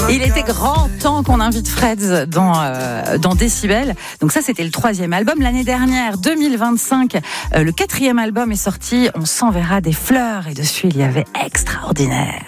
Il était grand temps qu'on invite Freds dans Décibel. Donc ça, c'était le 3e album. L'année dernière, 2025, le 4e album est sorti. On s'enverra des fleurs et dessus, il y avait Extraordinaire.